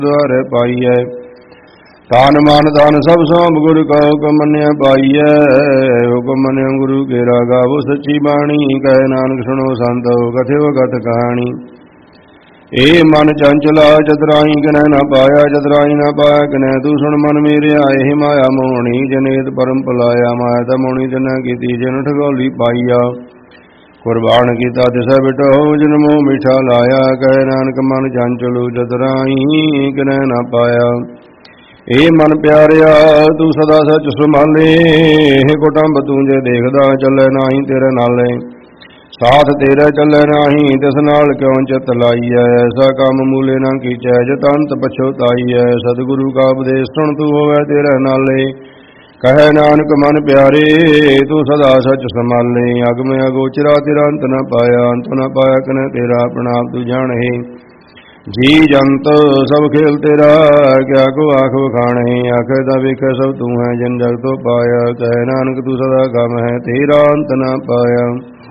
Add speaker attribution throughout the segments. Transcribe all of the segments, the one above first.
Speaker 1: ਦੁਆਰੇ ਪਾਈਐ। ਤਾਨ ਮਨ ਧਨ ਸਭ ਸੋਂਭ ਗੁਰ ਕਾ ਹੁਕਮ ਮੰਨਿਆ ਪਾਈਐ। ਹੁਕਮ ਮੰਨਿਆ ਗੁਰੂ ਕੇਰਾ ਗਾਵੋ ਸੱਚੀ ਬਾਣੀ। ਕਹੇ ਨਾਨਕ ਸੁਣੋ ਸੰਤੋ ਕਥਿਓ ਕਥ ਕਹਾਣੀ। ਏ ਮਨ ਚੰਚਲਾ ਚਤੁਰਾਈ ਕਿਨੈ ਨਾ ਪਾਇਆ। ਚਤੁਰਾਈ ਨਾ ਪਾਇਆ ਕਿਨੈ ਤੂੰ ਸੁਣ ਮਨ ਮੇਰਿਆ। ਇਹ ਮਾਇਆ ਮੋਹਣੀ ਜਨੇਤ ਪਰਮ ਭੁਲਾਇਆ। ਮਾਇਆ ਤਾਂ ਮੋਹਣੀ ਤਿਨੈ ਕੀਤੀ ਜਿਨ ਠਗੋਲੀ ਪਾਈਆ। ਕੁਰਬਾਨ ਕੀਤਾ ਤਿਸੈ ਬਿਟੋ ਜਿਨ ਮੋਹ ਮਿਠਾ ਲਾਇਆ। ਕਹੇ ਨਾਨਕ ਮਨ ਚੰਚਲੂ ਚਤੁਰਾਈ ਕਿਨੈ ਨਾ ਪਾਇਆ। ਏ ਮਨ ਪਿਆਰਿਆ ਤੂੰ ਸਦਾ ਸੱਚ ਸੰਭਾਲੇ। ਇਹ ਕੁਟੰਬ ਤੂੰ ਜੇ ਦੇਖਦਾ ਚੱਲੇ ਨਾਹੀ ਤੇਰੇ ਨਾਲੇ। ਸਾਥ ਤੇਰਾ ਚੱਲੇ ਨਾਹੀ ਤਿਸ ਨਾਲ ਕਿਉਂ ਚਿਤ ਲਾਈਐ। ਐਸਾ ਕੰਮ ਮੂਲੇ ਨਾ ਕੀਚੈ ਜਿਤ ਅੰਤ ਪਛੋਤਾਈਐ। ਸਤਿਗੁਰੂ ਕਾ ਉਪਦੇਸ਼ ਸੁਣ ਤੂੰ ਹੋਵੈ ਤੇਰੇ ਨਾਲੇ। ਕਹੈ ਨਾਨਕ ਮਨ ਪਿਆਰੇ ਤੂੰ ਸਦਾ ਸੱਚ ਸੰਭਾਲੇ। ਅਗਮ ਅਗੋਚਰਾ ਤੇਰਾ ਅੰਤ ਨ ਪਾਇਆ। ਅੰਤ ਨ ਪਾਇਆ ਕਨੇ ਤੇਰਾ ਆਪਣਾ ਆਪ ਤੂੰ ਜਾਣੇ। ਜੀ ਜੰਤ ਸਭ ਖੇਲ ਤੇਰਾ ਕਿਆ ਕੋ ਆਖ ਵਖਾਣੇ। ਆਖੇ ਦਾ ਵੇਖੈ ਸਭ ਤੂੰ ਹੈ ਜਿਨ ਜਗ ਤੋਂ ਪਾਇਆ। ਕਹੈ ਨਾਨਕ ਤੂੰ ਸਦਾ ਗਮ ਹੈ ਤੇਰਾ ਅੰਤ ਨ ਪਾਇਆ।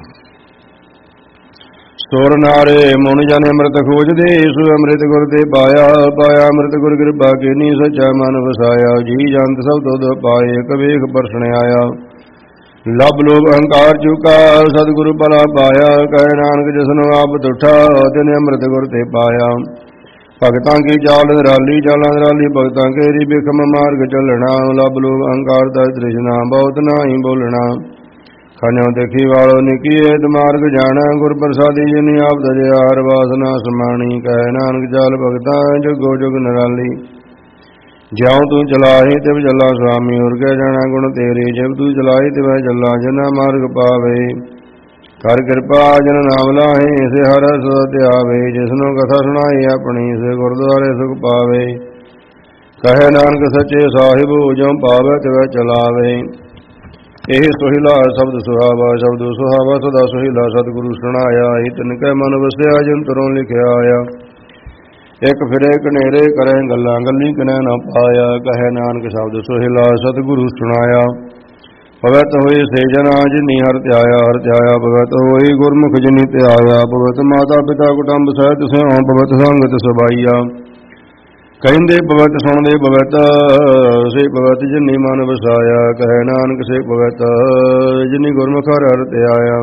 Speaker 1: ਸੁਰ ਨਾਰੇ ਮੁਨ ਜਨ ਅੰਮ੍ਰਿਤ ਖੋਜਦੇ ਸੋ ਅੰਮ੍ਰਿਤ ਗੁਰ ਤੇ ਪਾਇਆ। ਪਾਇਆ ਅੰਮ੍ਰਿਤ ਗੁਰ ਕਿਰਪਾ ਕੀਨੀ ਸੱਚਾ ਮਨ ਵਸਾਇਆ। ਜੀ ਜੰਤ ਸਭ ਤੁਧ ਪਾਏ ਇਕ ਵੇਖ ਪਰਸਣ ਆਇਆ। ਲਬ ਲੋਭ ਅਹੰਕਾਰ ਚੁਕਾ ਸਤਿਗੁਰੂ ਭਲਾ ਪਾਇਆ। ਕਹੇ ਨਾਨਕ ਜਿਸਨੂੰ ਆਪ ਤੁਠਾ ਤਿਨੇ ਅੰਮ੍ਰਿਤ ਗੁਰ ਤੇ ਪਾਇਆ। ਭਗਤਾਂ ਕੀ ਚਾਲ ਨਿਰਾਲੀ ਚਾਲਾਂ ਨਿਰਾਲੀ ਭਗਤਾਂ ਕੇਰੀ ਬਿਖਮ ਮਾਰਗ ਚੱਲਣਾ। ਲਬ ਲੋਭ ਅਹੰਕਾਰ ਦਾ ਤ੍ਰਿਸ਼ਨਾ ਬਹੁਤ ਨਾਹੀ ਬੋਲਣਾ। ਖਨਿਓ ਦੇਖੀ ਵਾਲੋ ਨਿਕੀਏ ਮਾਰਗ ਜਾਣਾ। ਗੁਰ ਪ੍ਰਸਾਦੀ ਜਿਨੀ ਆਪ ਦਜਿਆ ਹਰ ਵਾਸਨਾ ਸਮਾਣੀ। ਕਹੇ ਨਾਨਕ ਚਾਲ ਭਗਤਾਂ ਜੁਗੋ ਜੁਗ ਨਿਰਾਲੀ। ਜਿਉ ਤੂੰ ਚਲਾਏ ਤਿਵ ਚੱਲਾ ਸੁਆਮੀ। ਹੋਰ ਕਹਿ ਜਾਣਾ ਗੁਣ ਤੇਰੇ ਜਿਵ ਤੂੰ ਚਲਾਏ ਤਿਵੈ ਚੱਲਾ ਜਿਨਾ ਮਾਰਗ ਪਾਵੇ। ਕਰ ਕਿਰਪਾ ਜਨ ਨਾਮ ਲਾਹੇ ਸੇ ਹਰ ਸਦਾ ਧਿਆਵੇ। ਜਿਸਨੂੰ ਕਥਾ ਸੁਣਾਈ ਆਪਣੀ ਸੇ ਗੁਰਦੁਆਰੇ ਸੁਖ ਪਾਵੇ। ਕਹੇ ਨਾਨਕ ਸੱਚੇ ਸਾਹਿਬ ਜਿਉ ਪਾਵੇ ਤਿਵੈ ਚਲਾਵੇ। ਇਹ ਸੁਹਿਲਾ ਸ਼ਬਦ ਸੁਹਾਵਾ ਸ਼ਬਦ ਸੁਹਾਵਾ ਸਦਾ ਸੁਹਿਲਾ ਸਤਿਗੁਰੂ ਸੁਣਾਇਆ। ਇਹ ਤਿਨ ਕੈ ਮਨ ਵਸਿਆ ਜਿਨ ਤੁਰੋਂ ਲਿਖਿਆ ਆਇਆ। ਇੱਕ ਫਿਰੇ ਕਨੇਰੇ ਕਰੇ ਗੱਲਾਂ ਗੱਲੀ ਕਿਨੈ ਨਾ ਪਾਇਆ। ਕਹੇ ਨਾਨਕ ਸ਼ਬਦ ਸੁਹਿਲਾ ਸਤਿਗੁਰੂ ਸੁਣਾਇਆ। ਪਵਿੱਤ ਹੋਏ ਸੇ ਜਨਾ ਜਿਨੀ ਹਰਿ ਧਿਆਇਆ। ਹਰਿ ਧਿਆਇਆ ਪਵਿੱਤ ਹੋਈ ਗੁਰਮੁਖ ਜਿਨੀ ਧਿਆਇਆ। ਪਵਿੱਤ ਮਾਤਾ ਪਿਤਾ ਕੁਟੰਬ ਸਹਿਤ ਸਿਉ ਪਵਿੱਤ ਸੰਗਤ ਸਬਾਈਆ। ਕਹਿੰਦੇ ਪਵਿੱਤ ਸੁਣਦੇ ਪਵਿੱਤ ਸੇ ਪਵਿੱਤ ਜਿਨੀ ਮਨ ਵਸਾਇਆ। ਕਹੇ ਨਾਨਕ ਸੇ ਪਵਿੱਤ ਜਿਨੀ ਗੁਰਮੁਖ ਹਰਿ ਧਿਆਇਆ।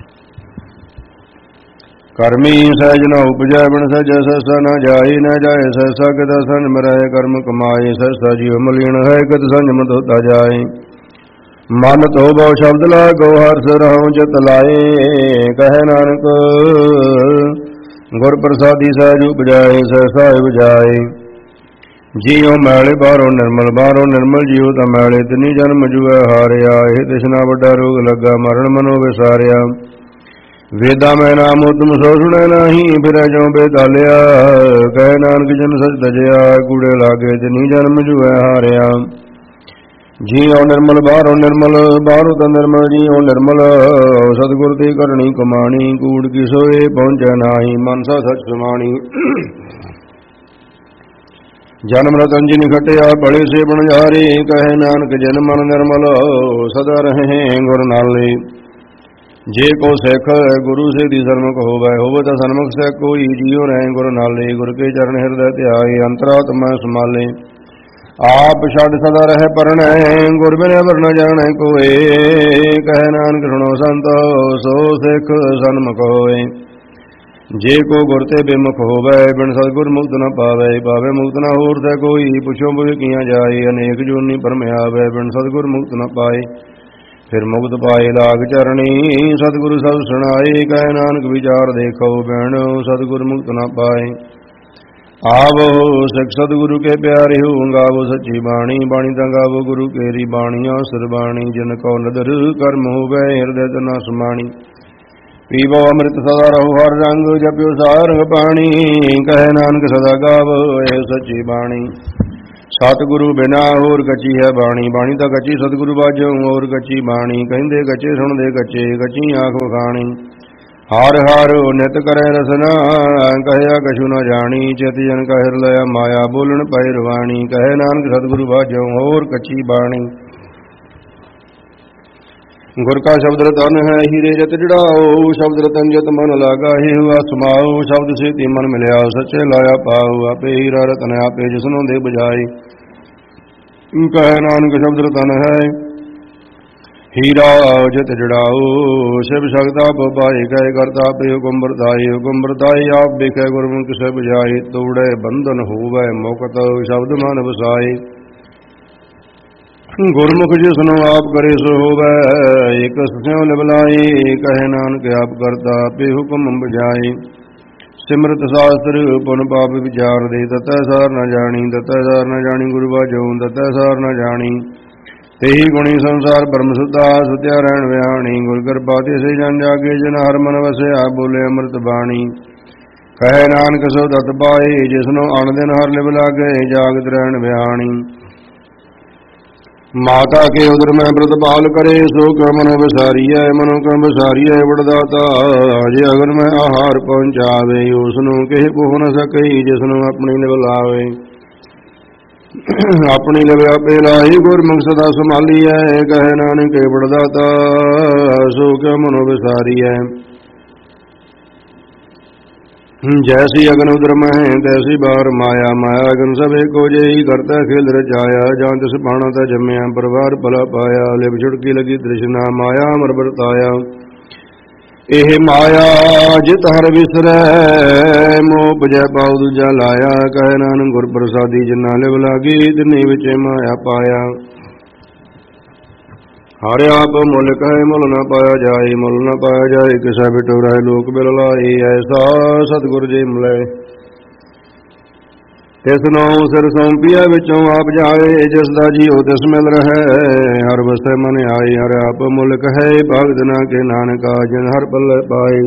Speaker 1: ਕਰਮੀ ਸਹਿਜ ਨ ਉਪਜੈ ਬਿਨ ਸਹਿਜੈ ਸਹਿਸਾ ਨ ਜਾਈ। ਨ ਜਾਏ ਸਹਿਸਾ ਕਿਤ ਸੰਜਮ ਰਹਿ ਕਰਮ ਕਮਾਏ। ਸਹਿਸਾ ਜੀਵ ਮਲੀਨ ਹੈ ਕਿਤ ਸੰਜਮ ਧੋਤਾ ਜਾਏ। ਮਨ ਤੋ ਬਹੁ ਸ਼ਬਦ ਲਾਗੋ ਹਰਿ ਰਹਉ ਚਿਤ ਲਾਏ। ਕਹੇ ਨਾਨਕ ਗੁਰ ਪ੍ਰਸਾਦੀ ਸਹਿਜ ਉਪਜਾਏ ਸਹਿਸਾ ਉਪਜਾਏ। ਜੀਉ ਮੈਲੇ ਬਾਹਰੋਂ ਨਿਰਮਲ ਬਾਹਰੋਂ ਨਿਰਮਲ ਜੀਉ ਤਾਂ ਮੈਲੇ ਤਿਨੀ ਜਨਮ ਜੁਐ ਹਾਰਿਆ। ਇਹ ਤ੍ਰਿਸ਼ਨਾ ਵੱਡਾ ਰੋਗ ਲੱਗਾ ਮਰਨ ਮਨੋ ਵਿਸਾਰਿਆ। ਵੇਦਾਂ ਮੈਂ ਨਾਮ ਉਤਮ ਸੋ ਸੁਣੈ ਨਾਹੀ ਫਿਰੈ ਜੋ ਬੇਦਾਲਿਆ। ਕਹੇ ਨਾਨਕ ਜਨ ਸਚ ਤਜਿਆ ਕੂੜੇ ਲਾਗੇ ਤਿਨੀ ਜਨਮ ਜੁਐ ਹਾਰਿਆ। ਜੀਉ ਨਿਰਮਲ ਬਾਹਰੋਂ ਨਿਰਮਲ ਬਾਹਰੋਂ ਤਾਂ ਨਿਰਮਲ ਜੀਉ ਨਿਰਮਲ। ਸਤਿਗੁਰ ਦੀ ਕਰਨੀ ਕਮਾਣੀ ਕੂੜ ਕੀ ਸੋਏ ਪਹੁੰਚੈ ਨਾਹੀ। ਮਨਸਾ ਸਚ ਸਮਾਣੀ। ਜਨਮ ਰਤਨ ਜਿਨ ਖਟਿਆ ਬੜੇ ਸੇ ਬਣਜਾਰੇ। ਕਹੇ ਨਾਨਕ ਜਨ ਮਨ ਨਿਰਮਲ ਸਦਾ ਰਹੇ ਗੁਰ ਨਾਲੇ। ਜੇ ਕੋ ਸਿੱਖ ਗੁਰੂ ਸੇ ਦੀ ਸਰਮੁਖ ਹੋਵੈ ਹੋਵੇ ਤਾਂ ਸਰਮੁਖ ਸਿੱਖ ਕੋਈ। ਜੀਉ ਰਹੇ ਗੁਰ ਨਾਲੇ ਗੁਰ ਕੇ ਚਰਨ ਹਿਰਦੈ ਧਿਆਏ। ਅੰਤਰਾਤਮਾ ਸਮਾਲੇ ਆਪ ਛੱਡ ਸਦਾ ਰਹਿ ਪਰਣੈ। ਗੁਰ ਬਿਨਿ ਅਵਰ ਨ ਜਾਣੈ ਕੋਏ। ਕਹੇ ਨਾਨਕ ਸੁਣੋ ਸੰਤੋ ਸੋ ਸਿੱਖ ਸਨਮੁਖ ਹੋਏ। ਜੇ ਕੋ ਗੁਰ ਤੇ ਬੇਮੁਖ ਹੋਵੈ ਬਿਨ ਸਤਿਗੁਰ ਮੁਕਤ ਨ ਪਾਵੈ। ਪਾਵੇ ਮੁਕਤ ਨ ਹੋਰ ਤੈ ਕੋਈ। ਪੁੱਛੋ ਪੁੱਛ ਕੀਆਂ ਜਾਏ ਅਨੇਕ ਜੂਨੀ ਭਰਮਿਆਵੈ। ਬਿਨ ਸਤਿਗੁਰ ਮੁਕਤ ਨ ਪਾਏ ਫਿਰ ਮੁਕਤ ਪਾਏ ਲਾਗ ਚਰਣੀ। ਸਤਿਗੁਰੂ ਸਭ ਸੁਣਾਏ। ਕਹੇ ਨਾਨਕ ਵਿਚਾਰ ਦੇਖੋ ਬਿਨ ਸਤਿਗੁਰ ਮੁਕਤ ਨ ਪਾਏ। ਆਵੋ ਸਿੱਖ ਸਤਿਗੁਰੂ ਕੇ ਪਿਆਰੇ ਹੋ ਗਾਵੋ ਸੱਚੀ ਬਾਣੀ। ਬਾਣੀ ਤਾਂ ਗਾਵੋ ਗੁਰੂ ਕੇਰੀ ਬਾਣੀ ਆਸਰ ਬਾਣੀ। ਜਿਨ ਕੋ ਨਦਰ ਕਰਮ ਹੋਵੈ ਹਿਰਦੈ ਤ ਨ ਸਮਾਣੀ। ਪੀਵੋ ਅੰਮ੍ਰਿਤ ਸਦਾ ਰਹੋ ਹਰ ਰੰਗ ਜਪਿਓ ਸਾਰੰਗ ਪਾਣੀ। ਕਹੇ ਨਾਨਕ ਸਦਾ ਗਾਵੋ ਇਹ ਸੱਚੀ ਬਾਣੀ। ਸਤਿਗੁਰੂ ਬਿਨਾ ਹੋਰ ਕੱਚੀ ਹੈ ਬਾਣੀ। ਬਾਣੀ ਤਾਂ ਕੱਚੀ ਸਤਿਗੁਰੂ ਬਾਝੋਂ ਹੋਰ ਕੱਚੀ ਬਾਣੀ। ਕਹਿੰਦੇ ਕੱਚੇ ਸੁਣਦੇ ਕੱਚੇ ਕੱਚੀ ਆਖ ਵਖਾਣੀ। ਹਰ ਹਰ ਨਿਤ ਕਰੈ ਰਸਨਾ ਕਹਿਆ ਕਛੂ ਨ ਜਾਣੀ। ਚਿਤ ਜਨ ਕਾ ਹਿਰਦੈ ਮਾਇਆ ਬੋਲਣ ਪੈ ਰਵਾਣੀ। ਕਹੇ ਨਾਨਕ ਸਤਿਗੁਰੂ ਬਾਝੋਂ ਹੋਰ ਕੱਚੀ ਬਾਣੀ। ਗੁਰ ਕਾ ਸ਼ਬਦ ਰਤਨ ਹੈ ਹੀਰੇ ਜਤ ਜੜਾਓ, ਸ਼ਬਦ ਰਤਨ ਜਤ ਮਨ ਲਾਗਾ ਹੀ ਹੁਆ ਸਮਾਓ, ਸ਼ਬਦ ਸੇਤੀ ਮਨ ਮਿਲਿਆ ਸੱਚੇ ਲਾਇਆ ਪਾਉ, ਆਪੇ ਹੀਰਾ ਰਤਨ ਆਪੇ ਜਿਸਨੂੰ ਦੇ ਬੁਝਾਈ। ਕਹੈ ਨਾਨਕ ਸ਼ਬਦ ਰਤਨ ਹੈ ਹੀਰਾ ਜਤ ਜੜਾਓ, ਸ਼ਿਵ ਸ਼ਕਤ ਆਪ ਪਾਏ ਕਹੇ ਕਰਤਾ ਆਪੇ ਹੁਕਮ ਵਰਤਾਈ, ਹੁਕਮ ਵਰਤਾਈ ਆਪ ਵੇਖੈ ਗੁਰਮੁਖ ਕਿਸੇ ਬੁਝਾਈ, ਤੋੜੇ ਬੰਧਨ ਹੋਵੈ ਮੁਕਤ ਸ਼ਬਦ ਮਨ ਵਸਾਈ। ਗੁਰਮੁਖ ਜਿਸਨੂੰ ਆਪ ਕਰੇ ਸੋ ਹੋਵੈ, ਇਕ ਸਿਉ ਲਿਵਲਾਈ, ਕਹੇ ਨਾਨਕ ਆਪ ਕਰਤਾ ਆਪੇ ਹੁਕਮ ਬੁਝਾਈ। ਸਿਮਰਤ ਸ਼ਾਸਤਰ ਪੁਨ ਪਾਪ ਵਿਚਾਰ ਦੇ, ਤਤੈ ਸਾਰ ਨ ਜਾਣੀ, ਤਤੈ ਸਾਰ ਨ ਜਾਣੀ ਗੁਰੂ ਬਾਝੋ, ਤਤੈ ਸਾਰ ਨ ਜਾਣੀ। ਤੇਹੀ ਗੁਣੀ ਸੰਸਾਰ ਬ੍ਰਹਮ ਸੁਤਾ, ਸੁਤਿਆ ਰਹਿਣ ਵਿਆਣੀ, ਗੁਰ ਕਿਰਪਾ ਤਿਸੇ ਜਨ ਜਾਗੇ, ਜਿਨ ਹਰ ਮਨ ਵਸਿਆ ਬੋਲੇ ਅੰਮ੍ਰਿਤ ਬਾਣੀ। ਕਹੇ ਨਾਨਕ ਸੋ ਤਤ ਪਾਏ, ਜਿਸਨੂੰ ਅਣ ਦਿਨ ਹਰ ਲਿਵ ਲਾਗੇ, ਜਾਗਤ ਰਹਿਣ ਵਿਆਣੀ। ਮਾਤਾ ਕੇ ਉਦਰ ਮੈਂ ਪ੍ਰਤਪਾਲ ਕਰੇ, ਸੋ ਕਾ ਮਨੋ ਵਿਸਾਰੀਐ, ਮਨੋ ਕਾ ਵਿਸਾਰੀਐ ਵਡਦਾਤਾ। ਜੇ ਅਗਰ ਮੈਂ ਆਹਾਰ ਪਹੁੰਚਾਵੇ, ਉਸਨੂੰ ਕਿਸੇ ਪੁੱਛ ਨ ਸਕਈ, ਜਿਸਨੂੰ ਆਪਣੀ ਲਿਵ ਲਾਵੇ। ਆਪਣੀ ਲਿਵ ਆਪੇ ਲਾਈ, ਗੁਰਮੁਖ ਸਦਾ ਸੰਭਾਲੀਐ, ਕਹੇ ਨਾਨਕ ਵਡਦਾਤਾ, ਸੋ ਕਾ ਮਨੋ ਵਿਸਾਰੀਐ। ਜੈਸੀ ਅਗਨ ਉਦਰ ਮਹਿ ਤੈਸੀ ਬਾਰ ਮਾਇਆ, ਮਾਇਆ ਅਗਨ ਸਭੇ ਕੋ ਜਈ, ਕਰਤਾ ਖੇਲ ਰਚਾਇਆ। ਜਾਂ ਤਿਸ ਬਾਣਾ ਤਾ ਜੰਮਿਆ, ਪਰਵਾਰ ਭਲਾ ਪਾਇਆ, ਲਿਵ ਛੁੜਕੀ ਲਗੀ ਤ੍ਰਿਸ਼ਨਾ, ਮਾਇਆ ਅਮਰ ਵਰਤਾਇਆ। ਇਹ ਮਾਇਆ ਜਿਤ ਹਰ ਵਿਸਰੈ, ਮੋਹ ਬਜੈ ਪਾਉ ਦੂਜਾ ਲਾਇਆ। ਕਹੇ ਨਾਨਕ ਗੁਰ ਪ੍ਰਸਾਦੀ, ਜਿਨਾ ਲਿਵ ਲਾਗੀ, ਤਿਨੀ ਵਿੱਚ ਮਾਇਆ ਪਾਇਆ। ਹਰਿ ਆਪ ਮੁੱਲ ਕਹੇ ਮੁੱਲ ਨਾ ਪਾਇਆ ਜਾਏ, ਮੁੱਲ ਨਾ ਪਾਇਆ ਜਾਏ, ਕਿਸੈ ਬਿਟੋ ਰਹਿ ਲੋਕ ਬਿਲ ਲਾਏ। ਐਸਾ ਸਤਿਗੁਰ ਜੀ ਮਿਲੇ, ਤਿਸ ਨਾਉ ਸਿਰ ਸੌਂਪੀਐ, ਵਿੱਚੋਂ ਆਪ ਜਾਏ, ਜਿਸ ਦਾ ਜੀਉ ਤਿਸ ਮਿਲ ਰਹੈ, ਹਰ ਵਸੈ ਮਨ ਆਏ। ਹਰਿ ਆਪ ਮੁੱਲ ਕਹੇ ਭਗਤ ਨਾ ਕੇ, ਨਾਨਕਾ ਜਿਨ ਹਰ ਪੱਲੇ ਪਾਏ।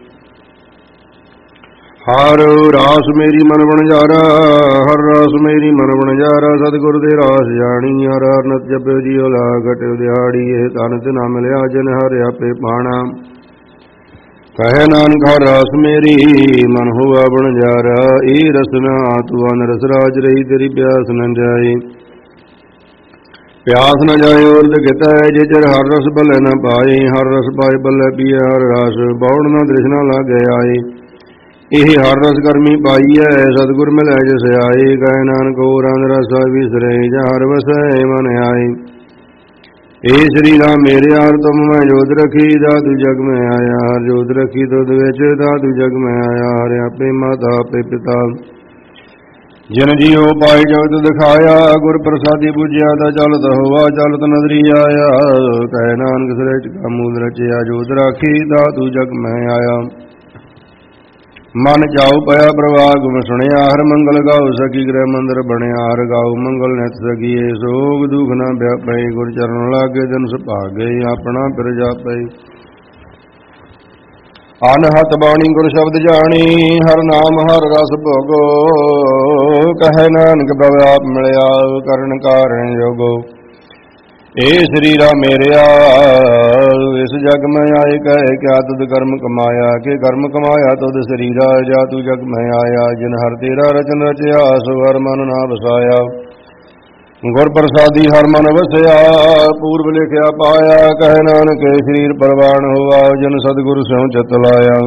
Speaker 1: ਹਰ ਰਾਸ ਮੇਰੀ ਮਨ ਵਣਜਾਰਾ, ਹਰ ਰਾਸ ਮੇਰੀ ਮਨ ਵਣਜਾਰਾ, ਸਤਿਗੁਰ ਦੇ ਰਾਸ ਜਾਣੀ। ਹਰ ਹਰ ਨਿਤ ਜਪਿ ਜੀਉ ਲਾਗਟ ਦਿਹਾੜੀ, ਇਹ ਤਨ ਤਿਨਾ ਮਿਲਿਆ ਜਿਨ ਹਰਿ ਆਪੇ ਪਾਣਾ। ਕਹੇ ਨਾਨਕ ਹਰ ਰਾਸ ਮੇਰੀ ਮਨ ਹੋਆ ਵਣਜਾਰਾ, ਏ ਰਸਨਾ ਤੂੰ ਅਨ ਰਸ ਰਾਜ ਰਹੀ, ਤੇਰੀ ਪਿਆਸ ਨ ਜਾਏ। ਪਿਆਸ ਨ ਜਾਏ ਉਰਦ ਕਿਤੈ, ਜੇ ਚਿਰ ਹਰ ਰਸ ਭਲੇ ਨ ਪਾਏ। ਹਰ ਰਸ ਪਾਏ ਭਲੇ ਪੀਏ, ਹਰ ਰਾਸ ਬੌੜ ਨ ਤ੍ਰਿਸ਼ਨਾ ਲਾਗੇ ਆਏ। ਇਹ ਹਰ ਰਸ ਕਰਮੀ ਪਾਈਐ, ਸਤਿਗੁਰ ਮਿਲੈ ਜਿਸ ਆਏ। ਕਹੇ ਨਾਨਕ ਹੋਰ ਅੰਧ ਰਸ ਵਿਸਰੇ, ਜਾਂ ਹਰ ਵਸੈ ਮਨ ਆਏ। ਏ ਸ੍ਰੀ ਰਾਮ ਮੇਰੇ ਹਰ ਤੁਮ ਮੈਂ ਜੋਤ ਰਖੀ, ਦਾਤੂ ਜਗ ਮੈਂ ਆਇਆ। ਹਰ ਜੋਤ ਰਖੀ ਤੁਧ ਵਿੱਚ, ਦਾਤੂ ਜਗ ਮੈਂ ਆਇਆ। ਹਰ ਆਪੇ ਮਾਤਾ ਆਪੇ ਪਿਤਾ, ਜਿਨ ਜੀਉ ਪਾਏ ਜਗਤ ਦਿਖਾਇਆ। ਗੁਰ ਪ੍ਰਸਾਦੀ ਪੂਜਿਆ ਤਾ ਚਲਤ ਹੋਆ, ਚਲਤ ਨਦਰੀ ਆਇਆ। ਕਹੇ ਨਾਨਕ ਸਿਰੇ ਚ ਕਾਮੂਦ ਰਚਿਆ, ਜੋਤ ਰਾਖੀ ਦਾਤੂ ਜਗ ਮੈਂ ਆਇਆ। ਮਨ ਜਾਉ ਪਿਆ ਪ੍ਰਵਾਹ ਗੁਮ ਸੁਣਿਆ, ਹਰ ਮੰਗਲ ਗਾਉ ਸਕੀ ਗ੍ਰਹਿ ਮੰਦਰ ਬਣਿਆ। ਹਰ ਗਾਉ ਮੰਗਲ ਨਿਤ ਸਕੀਏ, ਸੋਗ ਦੁਖ ਨ ਵਿਆਪੈ। ਗੁਰ ਚਰਨ ਲਾਗੇ ਦਿਨ ਸੁਭਾਗੇ, ਆਪਣਾ ਫਿਰ ਜਾਪੈ। ਅਨਹਤ ਬਾਣੀ ਗੁਰ ਸ਼ਬਦ ਜਾਣੀ, ਹਰ ਨਾਮ ਹਰ ਰਸ ਭੋਗੋ। ਕਹੇ ਨਾਨਕ ਪ੍ਰਭ ਆਪ ਮਿਲਿਆ, ਕਰਨ ਕਾਰਨ ਜੋਗੋ। ਏ ਸ੍ਰੀ ਰਾਮ ਮੇਰਿਆ ਇਸ ਜਗ ਮੈਂ ਆਏ, ਕਹੇ ਕਿਆ ਤੁਧ ਕਰਮ ਕਮਾਇਆ। ਕਿ ਕਰਮ ਕਮਾਇਆ ਤੁਧ ਸਰੀਰਾ, ਜਾ ਤੂੰ ਜਗ ਮੈਂ ਆਇਆ। ਜਿਨ ਹਰ ਤੇਰਾ ਰਚਨ ਰਚਿਆ, ਸੋ ਹਰ ਮਨ ਨਾ ਵਸਾਇਆ। ਗੁਰ ਪ੍ਰਸਾਦੀ ਹਰ ਮਨ ਵਸਿਆ, ਪੂਰਬ ਲਿਖਿਆ ਪਾਇਆ। ਕਹੇ ਨਾਨਕ ਸਰੀਰ ਪਰਵਾਨ ਹੋਆ, ਜਿਨ ਸਤਿਗੁਰ ਸਿਉ ਚਿਤ ਲਾਇਆ।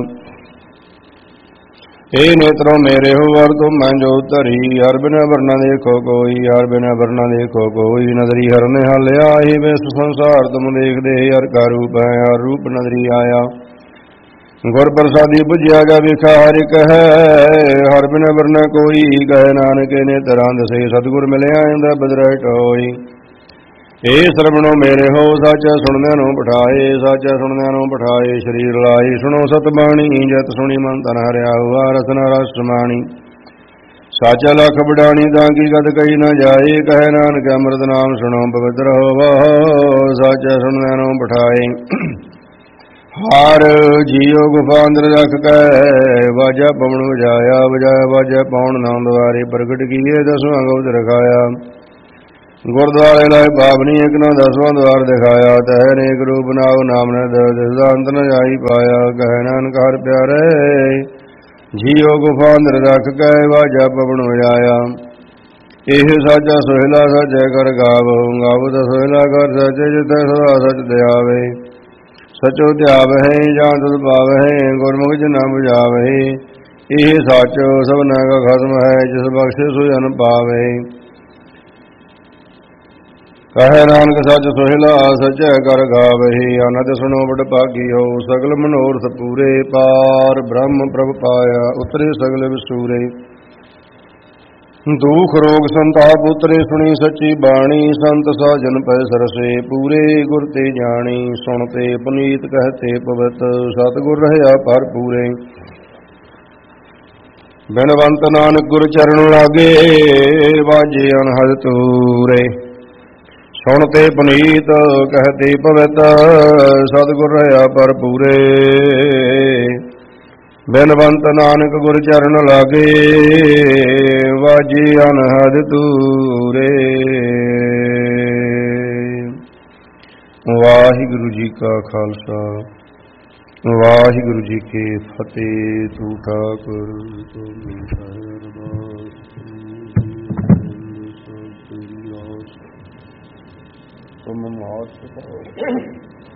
Speaker 1: ਏ ਨੇਤਰੋ ਮੇਰੇ ਹੋ ਵਰ ਤੁਮ ਮੈਂ ਜੋ ਧਰੀ, ਹਰ ਬਿਨਾ ਵਰਨਾ ਦੇਖੋ ਕੋਈ। ਹਰ ਬਿਨਾ ਵਰਨਾ ਦੇਖੋ ਕੋਈ, ਨਦਰੀ ਹਰ ਨੇ ਹਾਲਿਆ। ਇਹ ਵਿਸ ਸੰਸਾਰ ਤੁਮ ਦੇਖਦੇ, ਹਰ ਕਾ ਰੂਪ ਹੈ, ਹਰ ਰੂਪ ਨਦਰੀ ਆਇਆ। ਗੁਰ ਪ੍ਰਸਾਦੀ ਬੁਝਿਆ ਜਾ ਵੇਖਾ ਹਰ ਇੱਕ ਹੈ, ਹਰ ਬਿਨਾ ਵਰਨਾ ਕੋਈ। ਕਹੇ ਨਾਨਕ ਨੇਤਰਾਂ ਦਸੇ, ਸਤਿਗੁਰ ਮਿਲਿਆ ਇੰਦਾ ਬਦਰਹਿ ਹੋਈ। ਏ ਸਰਵਣੋ ਮੇਰੇ ਹੋ, ਸਾਚਾ ਸੁਣਦਿਆਂ ਨੂੰ ਬਿਠਾਏ। ਸਾਚਾ ਸੁਣਦਿਆਂ ਨੂੰ ਬਿਠਾਏ, ਸਰੀਰ ਲਾਈ। ਸੁਣੋ ਸਤ ਬਾਣੀ, ਜਤ ਸੁਣੀ ਮਨ ਤਨ ਹਰਿਆ ਹੁਆ। ਰਸਨਾ ਰਸ ਸਮਾਣੀ, ਸਾਚਾ ਲਖ ਬਿਡਾਣੀ, ਤਾਂ ਕੀ ਗਤ ਕਹੀ ਨ ਜਾਏ। ਕਹੇ ਨਾਨਕ ਅੰਮ੍ਰਿਤ ਨਾਮ ਸੁਣੋ ਪਵਿੱਤਰ ਹੋਵੋ। ਸਾਚਾ ਸੁਣਦਿਆਂ ਨੂੰ ਬਿਠਾਏ, ਹਰ ਜੀਉ ਗੁਫਾ ਅੰਦਰ ਰਖ ਕੇ। ਵਾਜਾ ਪਵਨ ਵਜਾਇਆ, ਵਜਾਇਆ ਵਾਜਾ ਪਉਣ ਨਾਮ ਦੁਆਰੇ। ਪ੍ਰਗਟ ਕੀਏ ਦਸਵਾਂ ਗੋਦ ਰਖਾਇਆ। ਗੁਰਦੁਆਰੇ ਲਾਏ ਪਾਵਨੀ, ਇੱਕ ਨਾ 10ਵਾਂ ਦੁਆਰ ਦਿਖਾਇਆ। ਤਹਿ ਅਨੇਕ ਰੂਪ ਨਾਉ, ਨਾਮ ਨੇ ਦਿਸਦਾ ਅੰਤ ਨ ਜਾਈ ਪਾਇਆ। ਕਹੇ ਨਾਨਕ ਹਰ ਪਿਆਰੇ, ਜੀਉ ਗੁਫਾ ਅੰਦਰ ਰਖ ਕੇ। ਵਾਜਾ ਪਵਨ ਵਜਾਇਆ, ਇਹ ਸਾਚਾ ਸੋਹਿਲਾ। ਸਾਚੇ ਕਰ ਗਾਵੋ, ਗਾਵੋ ਤਾਂ ਸੋਹਿਲਾ ਕਰ। ਸਾਚੇ ਜਿਤੈ ਸਦਾ ਸਚ ਦਿਆਵੇ। ਸਚੋ ਧਿਆਵਹਿ ਜਾਂ ਤੁਧ ਪਾਵਹਿ ਗੁਰਮੁਖ ਜਿਨਾ ਬੁਝਾਵਹਿ ਇਹ ਸੱਚ ਸਭਨਾ ਕਾ ਖਸਮ ਹੈ ਜਿਸ ਬਖਸ਼ੇ ਸੋਇ ਅਨ ਪਾਵਹਿ ਕਹੈ ਨਾਨਕ ਸੱਚ ਸੁਹਿਲਾ ਸਚੈ ਕਰ ਗਾਵਹਿ ਅਨੰਦ ਸੁਣੋ ਬੜ ਭਾਗੀਓ ਸਗਲ ਮਨੋਰਥ ਪੂਰੇ ਪਾਰ ਬ੍ਰਹਮ ਪ੍ਰਭ ਪਾਇਆ ਉਤਰੇ ਸਗਲ ਵਿਸੂਰੇ ਦੁਖ ਰੋਗ ਸੰਤਾਪ ਉਤਰੇ ਸੁਣੀ ਸੱਚੀ ਬਾਣੀ ਸੰਤ ਸਾਜਨ ਪੈ ਸਰਸੇ ਪੂਰੇ ਗੁਰ ਤੇ ਜਾਣੀ ਸੁਣ ਤੇ ਪੁਨੀਤ ਕਹਤੇ ਪਵਿੱਤ ਸਤਿਗੁਰ ਰਹਿਆ ਪਰ ਪੂਰੇ ਬਿਨਵੰਤ ਨਾਨਕ ਗੁਰ ਚਰਨ ਲਾਗੇ ਵਾਜੇ ਅਨਹਦ ਤੂਰੇ ਸੁਣ ਤੇ ਪੁਨੀਤ ਕਹਤੇ ਪਵਿੱਤ ਸਤਿਗੁਰ ਰਹਿਆ ਪਰ ਪੂਰੇ ਬਿਨਵੰਤ ਨਾਨਕ ਗੁਰ ਚਰਨ ਲਾਗੇ ਵਾਜੇ ਅਨਹਦ ਤੂਰੇ। ਵਾਹਿਗੁਰੂ ਜੀ ਕਾ ਖਾਲਸਾ ਵਾਹਿਗੁਰੂ ਜੀ ਕੀ ਫਤਿਹ। ਤੂੰ ਠਾਕੁਰ ਤੁਮ ਮਾਤ